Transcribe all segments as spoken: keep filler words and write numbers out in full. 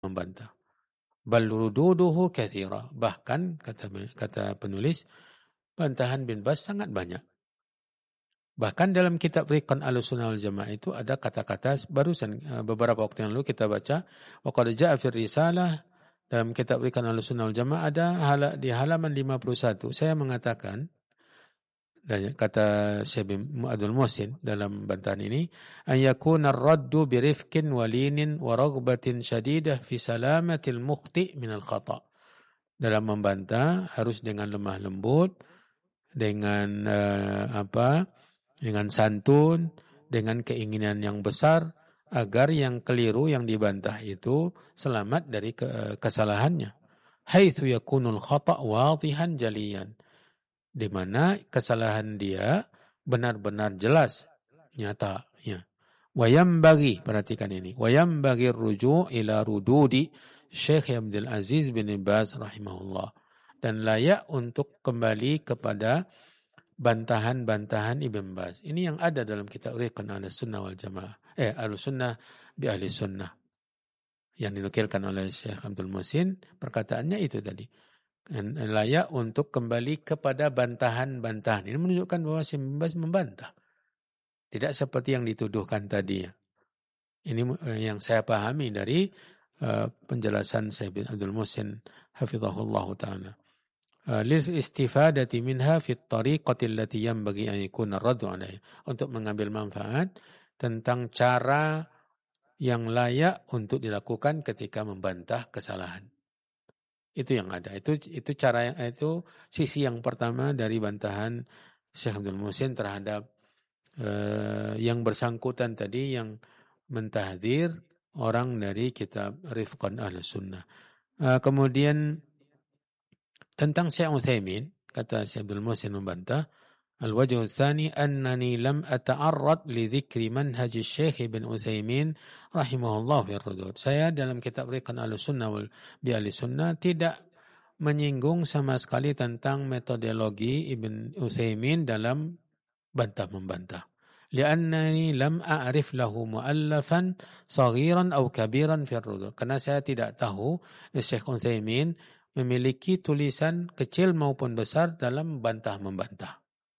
membantah. Bal rududuhu katsira. Bahkan kata kata penulis, bantahan bin Baz sangat banyak. Bahkan dalam kitab Riqan Ahlussunnah wal Jamaah itu ada kata-kata barusan beberapa waktu yang lalu kita baca, wa qad jaa'a fir risalah, dalam kitab Riqan Ahlussunnah wal Jamaah ada hala, di halaman lima puluh satu saya mengatakan, dan kata Syekh Abdul Muhsin dalam bantahan ini, an yakuna ar-raddu bi rifqin walinin wa raghbatin syadidah fi salamatil mukhti min al-khata. Dalam membantah harus dengan lemah lembut, dengan uh, apa? Dengan santun, dengan keinginan yang besar agar yang keliru yang dibantah itu selamat dari ke- kesalahannya. Haitsu yakunul khata' wadihan jaliyan. Di mana kesalahan dia benar-benar jelas, nyata. Ya. Wayam bagi, perhatikan ini. Wayam bagi ruju' ila rududi Syekh Abdul Aziz bin Baz rahimahullah. Dan layak untuk kembali kepada bantahan-bantahan Ibn Baz. Ini yang ada dalam kitab Riqan Ahlussunnah wal Jamaah. Eh, Ahlussunnah bi Ahli Sunnah. Yang dinukilkan oleh Syekh Abdul Muhsin, perkataannya itu tadi. Layak untuk kembali kepada bantahan-bantahan. Ini menunjukkan bahwa Syekh Ibn Baz membantah. Tidak seperti yang dituduhkan tadi. Ini yang saya pahami dari uh, penjelasan Syekh Abdul Muhsin hafizahullah ta'ala. Lil istifadati minha fit tariqati allati yanbaghi an yakuna ar-raddu 'alayha. Untuk mengambil manfaat tentang cara yang layak untuk dilakukan ketika membantah kesalahan. Itu yang ada. Itu itu cara yang itu sisi yang pertama dari bantahan Syekh Abdul Muhsin terhadap uh, yang bersangkutan tadi, yang mentahdzir orang dari kitab Rifqan Ahlussunnah. Uh, kemudian tentang Syekh Utsaimin, kata Syekh Abdul Muhsin membantah, al-wajhu tsani annani lam ata'arrad li dzikri manhaj Syekh Ibn Utsaimin rahimahullah fi ar-rudud. Saya dalam kitab Riqan Ahlussunnah wal bi Ahlussunnah tidak menyinggung sama sekali tentang metodologi Ibn Utsaimin dalam bantah membantah. Li'annani lam a'rif lahu mu'allafan saghiran aw kabiran fi ar-rudud. Karena saya tidak tahu Syekh Utsaimin memiliki tulisan kecil maupun besar dalam bantah membantah.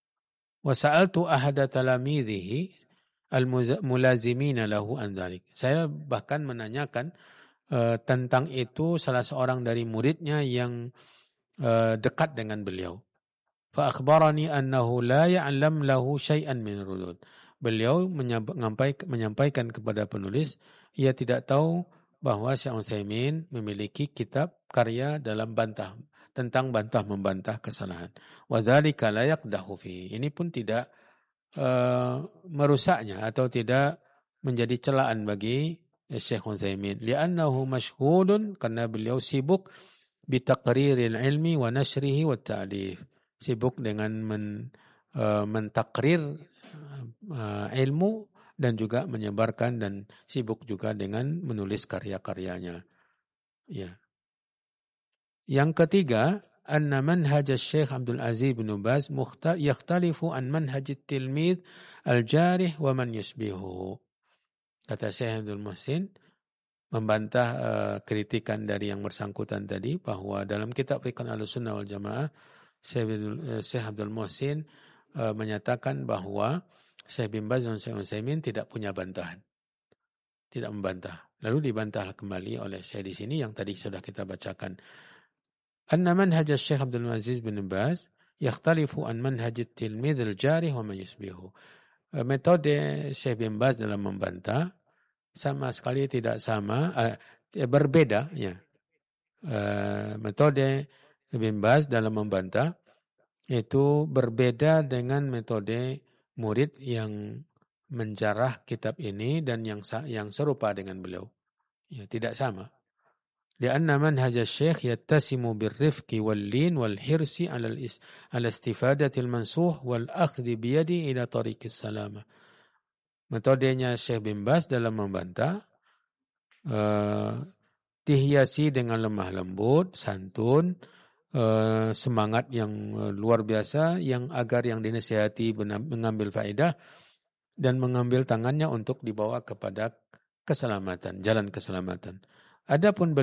Wa sa'altu ahada talamidhihi al-mulazimina lahu an dzalik. Saya bahkan menanyakan uh, tentang itu salah seorang dari muridnya yang uh, dekat dengan beliau. Fa akhbarani annahu la ya'lam lahu syai'an min rudud. Beliau menyampaikan, menyampaikan kepada penulis, ia tidak tahu bahwa Syekh Utsaimin memiliki kitab karya dalam bantah, tentang bantah membantah kesalahan. Wa dzalika la yaqdahu fi. Ini pun tidak uh, merusaknya atau tidak menjadi celaan bagi Syekh Utsaimin. Li'annahu mashghulun, karena beliau sibuk bi taqriril ilmi wa nashrihi wa ta'lif. Sibuk dengan men, uh, mentakrir uh, ilmu dan juga menyebarkan, dan sibuk juga dengan menulis karya-karyanya. Ya. Yang ketiga, anna manhaj Syekh Abdul Aziz bin Baz yakhtalifu an manhaj at-tilmidh al-jarih wa man yusbihu. Kata Syekh Abdul Muhsin membantah uh, kritikan dari yang bersangkutan tadi, bahwa dalam kitab Riqan Ahlussunnah wal Jamaah Syekh Abdul Muhsin uh, menyatakan bahwa Syekh bin Baz dan Syekh Utsaimin tidak punya bantahan. Tidak membantah. Lalu dibantah kembali oleh Syekh di sini yang tadi sudah kita bacakan. Anna manhaj Syekh Abdul Aziz bin Baz yakhtalifu an manhaj at-tilmidh al-jarih wa man yusbihu. Metode Syekh bin Baz dalam membantah sama sekali tidak sama, uh, berbeda ya. Uh, metode bin Baz dalam membantah itu berbeda dengan metode murid yang menjarah kitab ini dan yang yang serupa dengan beliau. Ya, tidak sama. Lianna manhaj asy-syekh yattasimu birrifqi wal-lin wal-hirsi 'ala al-istifadati al-mansuh wal-akhdhi bi yadi ila tariqis salamah. Metodenya Syekh bin Baz dalam membantah uh, dihiasi dengan lemah lembut, santun, uh, semangat yang uh, luar biasa, yang agar yang dinasihati mengambil faedah dan mengambil tangannya untuk dibawa kepada keselamatan, jalan keselamatan. Adapun